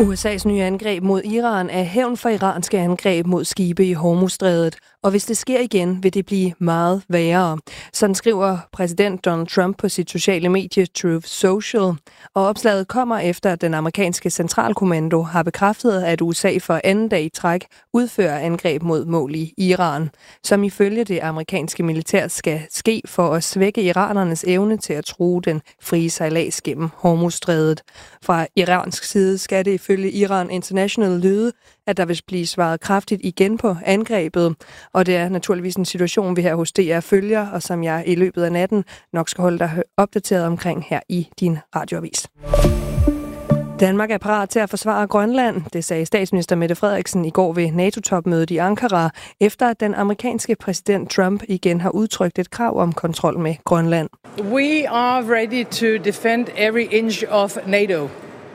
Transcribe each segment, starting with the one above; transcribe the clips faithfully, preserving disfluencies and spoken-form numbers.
U S A's nye angreb mod Iran er hævn for iranske angreb mod skibe i Hormuzstrædet, og hvis det sker igen, vil det blive meget værre. Sådan skriver præsident Donald Trump på sit sociale medie Truth Social, og opslaget kommer efter, at den amerikanske centralkommando har bekræftet, at U S A for anden dag i træk udfører angreb mod mål i Iran, som ifølge det amerikanske militær skal ske for at svække iranernes evne til at true den frie sejlads gennem Hormuzstrædet. Fra iransk side skal det ifølge Iran International lyde, at der vil blive svaret kraftigt igen på angrebet, og det er naturligvis en situation, vi her hos D R følger, og som jeg i løbet af natten nok skal holde dig opdateret omkring her i din radioavis. Danmark er parat til at forsvare Grønland, det sagde statsminister Mette Frederiksen i går ved NATO-topmødet i Ankara, efter at den amerikanske præsident Trump igen har udtrykt et krav om kontrol med Grønland. We are ready to defend every inch of NATO, uh,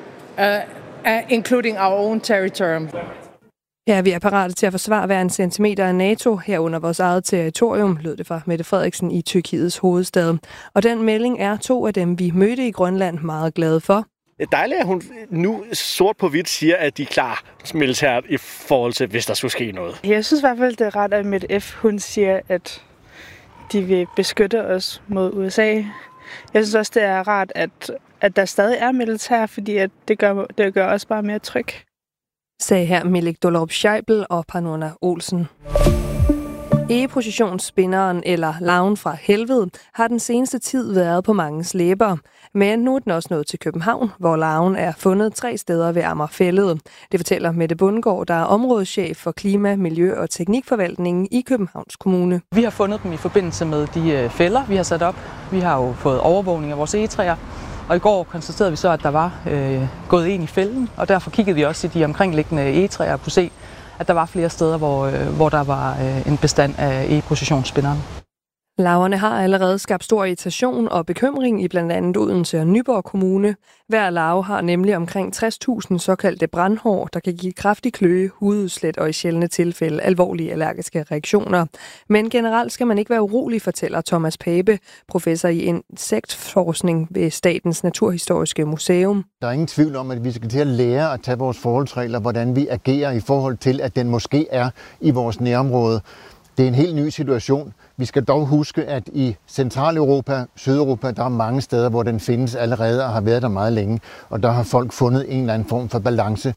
uh, including our own territory. Ja, vi er parate til at forsvare hver en centimeter af NATO, herunder vores eget territorium, lød det fra Mette Frederiksen i Tyrkiets hovedstad. Og den melding er to af dem, vi mødte i Grønland, meget glade for. Det er dejligt, at hun nu sort på hvidt siger, at de er klar militært i forhold til, hvis der skulle ske noget. Jeg synes i hvert fald, det er ret, at Mette F. hun siger, at de vil beskytte os mod U S A. Jeg synes også, det er rart, at, at der stadig er militær, fordi at det, gør, det gør os bare mere tryg. Sagde her Melik Dollerup Scheibel og Panona Olsen. Egepositionsspinderen eller larven fra helvede har den seneste tid været på manges læber. Men nu er den også nået til København, hvor larven er fundet tre steder ved Amagerfælled. Det fortæller Mette Bundgaard, der er områdeschef for klima, miljø og teknikforvaltningen i Københavns Kommune. Vi har fundet dem i forbindelse med de fælder, vi har sat op. Vi har jo fået overvågning af vores egetræer. Og i går konstaterede vi så, at der var øh, gået ind i fælden, og derfor kiggede vi også i de omkringliggende egetræer og kunne se, at der var flere steder, hvor, øh, hvor der var øh, en bestand af egepositionsspinderen. Larverne har allerede skabt stor irritation og bekymring i blandt andet Odense og Nyborg Kommune. Hver larve har nemlig omkring tres tusind såkaldte brandhår, der kan give kraftig kløe, hududslæt og i sjældne tilfælde alvorlige allergiske reaktioner. Men generelt skal man ikke være urolig, fortæller Thomas Pape, professor i insektforskning ved Statens Naturhistoriske Museum. Der er ingen tvivl om, at vi skal til at lære at tage vores forholdsregler, hvordan vi agerer i forhold til, at den måske er i vores nærområde. Det er en helt ny situation. Vi skal dog huske, at i Centraleuropa, Sydeuropa, der er mange steder, hvor den findes allerede og har været der meget længe. Og der har folk fundet en eller anden form for balance.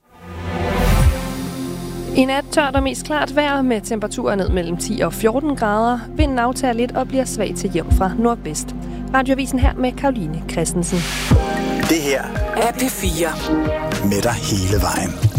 I nat tørt og mest klart vejr med temperaturer ned mellem ti og fjorten grader. Vinden aftager lidt og bliver svag til hjem fra nordvest. Radioavisen her med Karoline Christensen. Det her er P fire. Med dig hele vejen.